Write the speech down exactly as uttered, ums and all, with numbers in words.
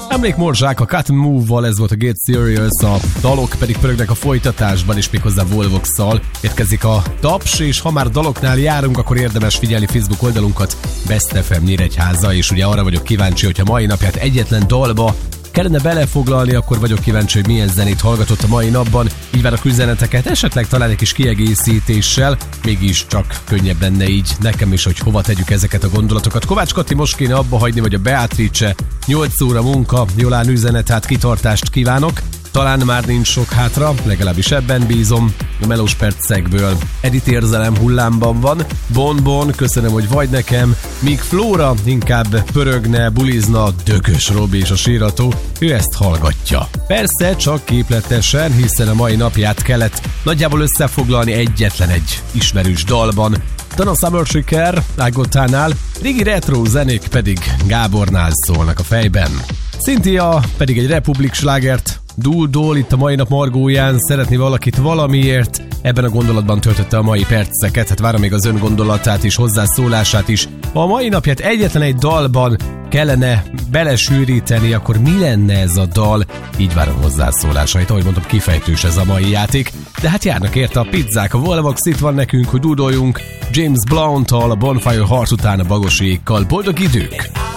Emlékmorzsák a Cut Move-val, ez volt a Get Serious, a dalok pedig pörögnek a folytatásban, és méghozzá Volvox-szal érkezik a taps, és ha már daloknál járunk, akkor érdemes figyelni Facebook oldalunkat, Best ef em Nyíregyháza, és ugye arra vagyok kíváncsi, hogyha mai napját egyetlen dalba kellene belefoglalni, akkor vagyok kíváncsi, hogy milyen zenét hallgatott a mai napban. Így várok üzeneteket, esetleg talán egy kis kiegészítéssel, mégis csak könnyebb lenne így nekem is, hogy hova tegyük ezeket a gondolatokat. Kovács Kati most kéne abba hagyni, vagy a Beatrice, nyolc óra munka, jól áll üzenet, hát kitartást kívánok. Talán már nincs sok hátra, legalábbis ebben bízom, a melós percekből. Edith érzelem hullámban van. Bonbon, köszönöm, hogy vagy nekem. Míg Flóra inkább pörögne, bulizna, Dökös Robi és a sírató, ő ezt hallgatja. Persze csak képletesen, hiszen a mai napját kellett nagyjából összefoglalni egyetlen egy ismerős dalban. Donna Summer siker Ágotánál, régi retro zenék pedig Gábornál szólnak a fejben. Cynthia pedig egy republik slágert dúl-dól itt a mai nap margóján, szeretné valakit valamiért. Ebben a gondolatban töltötte a mai perceket, hát várom még az ön gondolatát is, hozzászólását is. Ha a mai napját egyetlen egy dalban kellene belesűríteni, akkor mi lenne ez a dal? Így várom hozzászólásait, ahogy mondtam, kifejtős ez a mai játék. De hát járnak érte a pizzák, a Volvox itt van nekünk, hogy dúdoljunk. James Blunt-tal, a Bonfire Heart után a Bagosiékkal. Boldog idők!